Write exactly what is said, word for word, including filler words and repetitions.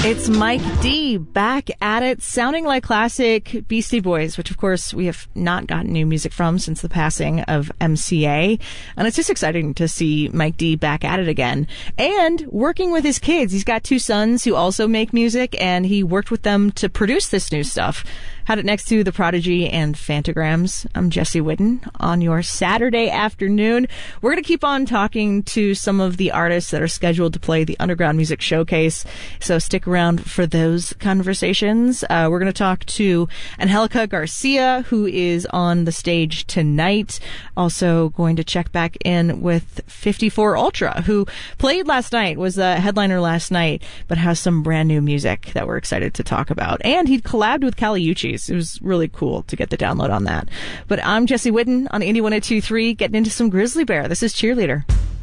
It's Mike D back at it, sounding like classic Beastie Boys, which of course we have not gotten new music from since the passing of M C A. And it's just exciting to see Mike D back at it again and working with his kids. He's got two sons who also make music, and he worked with them to produce this new stuff. Had it next to The Prodigy and Fantagrams. I'm Jesse Whitten on your Saturday afternoon. We're going to keep on talking to some of the artists that are scheduled to play the Underground Music Showcase, so stick around for those conversations. Uh, we're going to talk to Angelica Garcia, who is on the stage tonight. Also going to check back in with fifty-four Ultra, who played last night, was a headliner last night, but has some brand new music that we're excited to talk about. And he'd collabed with Kali Uchis. It was really cool to get the download on that. But I'm Jesse Whitten on Indie one oh two point three, getting into some Grizzly Bear. This is Cheerleader.